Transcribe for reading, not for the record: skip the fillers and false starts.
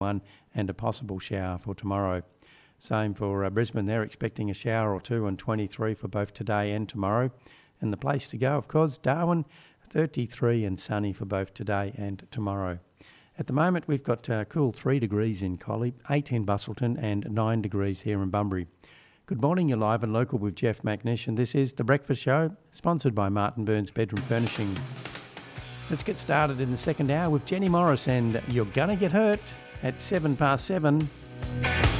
1 and a possible shower for tomorrow. Same for Brisbane, they're expecting a shower or two on 23 for both today and tomorrow. And the place to go, of course, Darwin, 33 and sunny for both today and tomorrow. At the moment, we've got cool 3 degrees in Collie, 8 in Busselton and 9 degrees here in Bunbury. Good morning, you're live and local with Jeff McNish, and this is The Breakfast Show, sponsored by Martin Burns Bedroom Furnishing. Let's get started in the second hour with Jenny Morris and You're Gonna Get Hurt at 7 past 7.